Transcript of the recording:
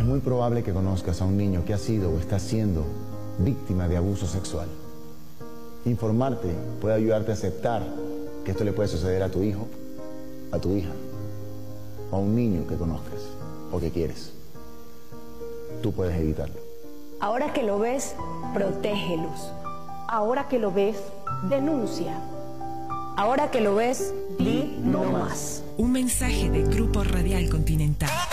muy probable que conozcas a un niño que ha sido o está siendo víctima de abuso sexual. Informarte puede ayudarte a aceptar que esto le puede suceder a tu hijo, a tu hija, o a un niño que conozcas o que quieres. Tú puedes evitarlo. Ahora que lo ves, protégelos. Ahora que lo ves, denuncia. Ahora que lo ves, di no más. Un mensaje de Grupo Radial Continental.